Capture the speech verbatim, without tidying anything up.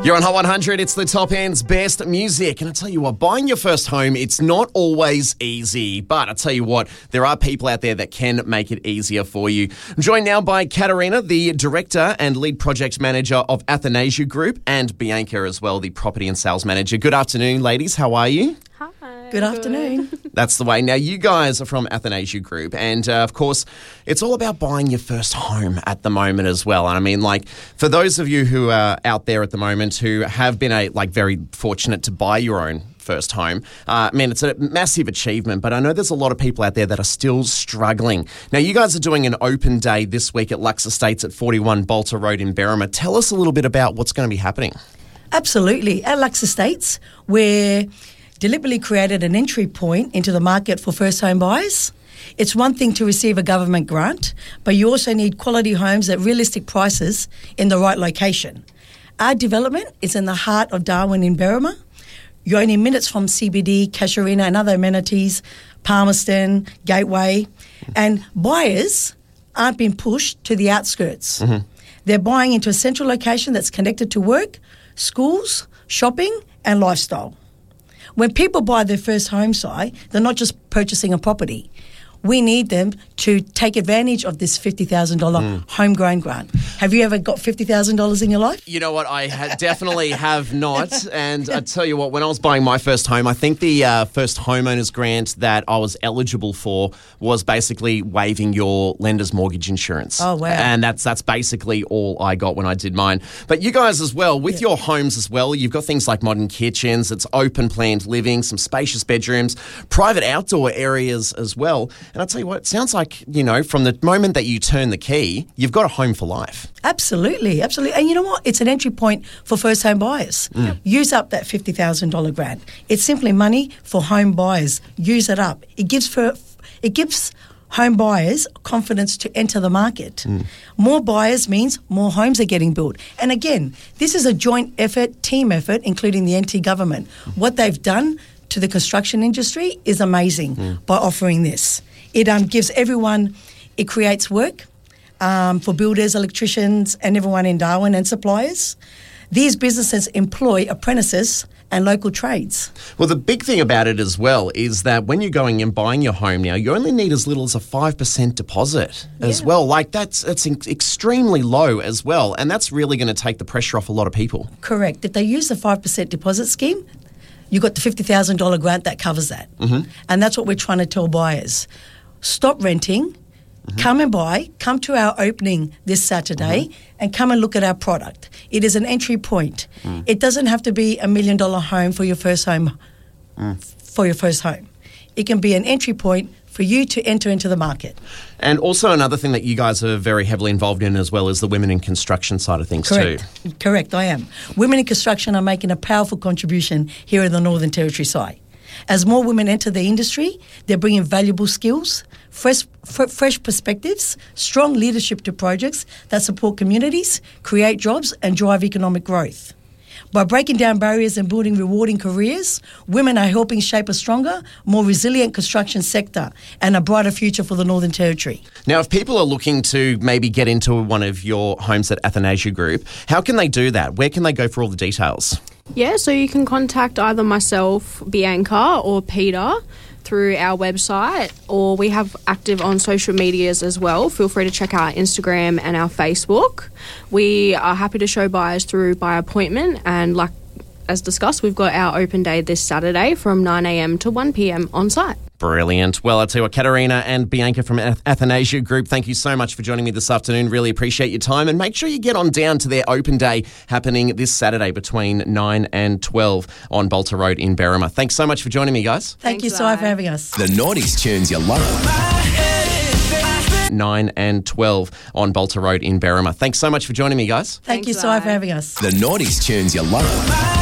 You're on Hot one hundred, it's the top end's best music. And I tell you what, buying your first home, it's not always easy. But I tell you what, there are people out there that can make it easier for you. I'm joined now by Katerina, the Director and Lead Project Manager of Athanasia Group, and Bianca as well, the Property and Sales Manager. Good afternoon, ladies. How are you? Hi. Good afternoon. That's the way. Now, you guys are from Athanasia Group, and uh, of course, it's all about buying your first home at the moment as well. And I mean, like, for those of you who are out there at the moment who have been a, like very fortunate to buy your own first home, uh, I mean, it's a massive achievement, but I know there's a lot of people out there that are still struggling. Now, you guys are doing an open day this week at Lux Estates at forty-one Bolter Road in Berrima. Tell us a little bit about what's going to be happening. Absolutely. At Lux Estates, we're deliberately created an entry point into the market for first home buyers. It's one thing to receive a government grant, but you also need quality homes at realistic prices in the right location. Our development is in the heart of Darwin in Berrima. You're only minutes from C B D, Casuarina and other amenities, Palmerston, Gateway, and buyers aren't being pushed to the outskirts. Mm-hmm. They're buying into a central location that's connected to work, schools, shopping and lifestyle. When people buy their first home site, they're not just purchasing a property. We need them to take advantage of this fifty thousand dollars mm. homegrown grant. Have you ever got fifty thousand dollars in your life? You know what? I ha- definitely have not. And I tell you what, when I was buying my first home, I think the uh, first homeowners grant that I was eligible for was basically waiving your lender's mortgage insurance. Oh, wow. And that's that's basically all I got when I did mine. But you guys as well, with yeah. your homes as well, you've got things like modern kitchens, it's open planned living, some spacious bedrooms, private outdoor areas as well. And I'll tell you what, it sounds like, you know, from the moment that you turn the key, you've got a home for life. Absolutely, absolutely. And you know what? It's an entry point for first home buyers. Mm. Use up that fifty thousand dollars grant. It's simply money for home buyers. Use it up. It gives for, it gives home buyers confidence to enter the market. Mm. More buyers means more homes are getting built. And again, this is a joint effort, team effort, including the N T government. Mm. What they've done to the construction industry is amazing mm. by offering this. It um, gives everyone, it creates work um, for builders, electricians and everyone in Darwin and suppliers. These businesses employ apprentices and local trades. Well, the big thing about it as well is that when you're going and buying your home now, you only need as little as a five percent deposit yeah. as well. Like that's, that's extremely low as well. And that's really going to take the pressure off a lot of people. Correct. If they use the five percent deposit scheme, you've got the fifty thousand dollars grant that covers that. Mm-hmm. And that's what we're trying to tell buyers. Stop renting, mm-hmm. come and buy, come to our opening this Saturday mm-hmm. and come and look at our product. It is an entry point. Mm. It doesn't have to be a million dollar home for your first home. Mm. For your first home. It can be an entry point for you to enter into the market. And also another thing that you guys are very heavily involved in as well is the women in construction side of things. Correct. too. Correct, I am. Women in construction are making a powerful contribution here in the Northern Territory side. As more women enter the industry, they're bringing valuable skills, fresh, f- fresh perspectives, strong leadership to projects that support communities, create jobs and drive economic growth. By breaking down barriers and building rewarding careers, women are helping shape a stronger, more resilient construction sector and a brighter future for the Northern Territory. Now, if people are looking to maybe get into one of your homes at Athanasia Group, how can they do that? Where can they go for all the details? Yeah, so you can contact either myself, Bianca, or Peter through our website, or we have active on social medias as well. Feel free to check out our Instagram and our Facebook. We are happy to show buyers through by appointment, and like as discussed, we've got our open day this Saturday from nine a.m. to one p.m. on site. Brilliant. Well, I'll tell you what, Katerina and Bianca from Athanasia Group, thank you so much for joining me this afternoon. Really appreciate your time. And make sure you get on down to their open day happening this Saturday between nine and twelve on Bolter Road in Berrima. Thanks so much for joining me, guys. Thank Thanks, you so much for having us. The noughties tunes you love. nine and twelve on Bolter Road in Berrima. Thanks so much for joining me, guys. Thank Thanks, you so much for having us. The noughties tunes you love.